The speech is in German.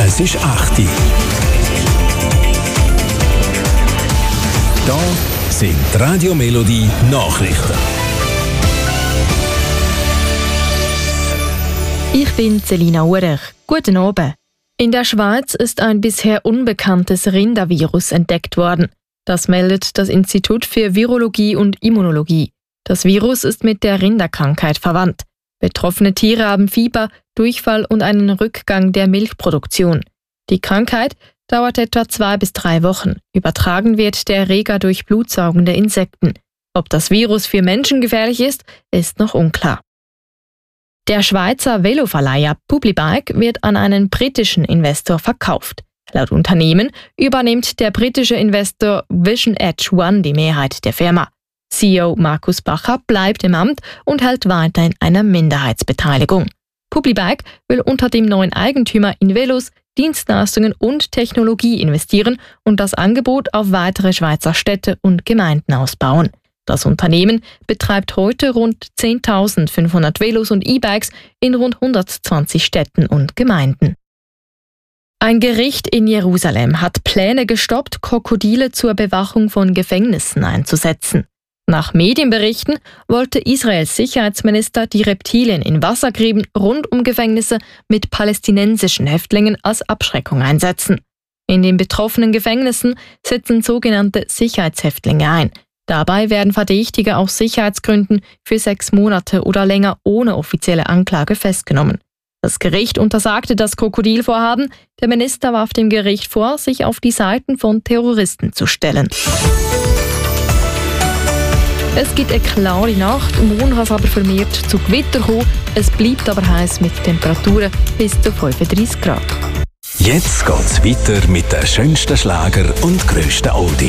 Es ist 8 Uhr. Da sind die Radio Melodie Nachrichten. Ich bin Selina Urech. Guten Abend. In der Schweiz ist ein bisher unbekanntes Rindervirus entdeckt worden. Das meldet das Institut für Virologie und Immunologie. Das Virus ist mit der Rinderkrankheit verwandt. Betroffene Tiere haben Fieber, Durchfall und einen Rückgang der Milchproduktion. Die Krankheit dauert etwa 2 bis 3 Wochen. Übertragen wird der Erreger durch blutsaugende Insekten. Ob das Virus für Menschen gefährlich ist noch unklar. Der Schweizer Veloverleiher Publibike wird an einen britischen Investor verkauft. Laut Unternehmen übernimmt der britische Investor Vision Edge One die Mehrheit der Firma. CEO Markus Bacher bleibt im Amt und hält weiterhin eine Minderheitsbeteiligung. Publibike will unter dem neuen Eigentümer in Velos, Dienstleistungen und Technologie investieren und das Angebot auf weitere Schweizer Städte und Gemeinden ausbauen. Das Unternehmen betreibt heute rund 10.500 Velos und E-Bikes in rund 120 Städten und Gemeinden. Ein Gericht in Jerusalem hat Pläne gestoppt, Krokodile zur Bewachung von Gefängnissen einzusetzen. Nach Medienberichten wollte Israels Sicherheitsminister die Reptilien in Wassergräben rund um Gefängnisse mit palästinensischen Häftlingen als Abschreckung einsetzen. In den betroffenen Gefängnissen sitzen sogenannte Sicherheitshäftlinge ein. Dabei werden Verdächtige aus Sicherheitsgründen für 6 Monate oder länger ohne offizielle Anklage festgenommen. Das Gericht untersagte das Krokodilvorhaben. Der Minister warf dem Gericht vor, sich auf die Seiten von Terroristen zu stellen. Es gibt eine klare Nacht, morgen kann es aber vermehrt zu Gewitter kommen. Es bleibt aber heiß mit Temperaturen bis zu 35 Grad. Jetzt geht's weiter mit den schönsten Schlager und grössten Oldies.